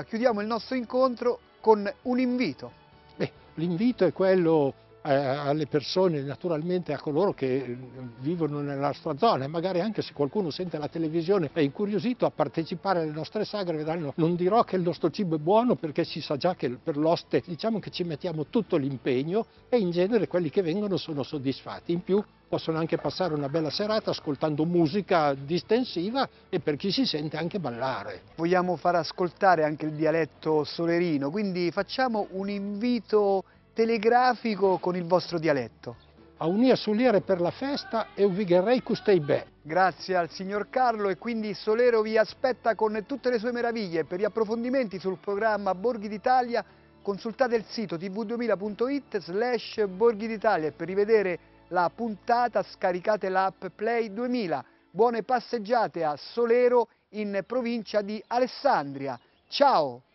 chiudiamo il nostro incontro con un invito. L'invito è quello alle persone, naturalmente a coloro che vivono nella nostra zona, e magari anche se qualcuno sente la televisione è incuriosito a partecipare alle nostre sagre. Vedranno, non dirò che il nostro cibo è buono, perché si sa già che per l'oste diciamo che ci mettiamo tutto l'impegno e in genere quelli che vengono sono soddisfatti. In più possono anche passare una bella serata ascoltando musica distensiva e, per chi si sente, anche ballare. Vogliamo far ascoltare anche il dialetto solerino, quindi facciamo un invito telegrafico con il vostro dialetto. A unia soliere per la festa e uvigherei custei be. Grazie al signor Carlo, e quindi Solero vi aspetta con tutte le sue meraviglie. Per gli approfondimenti sul programma Borghi d'Italia consultate il sito tv2000.it/Borghi d'Italia, e per rivedere la puntata scaricate l'app Play 2000. Buone passeggiate a Solero in provincia di Alessandria. Ciao!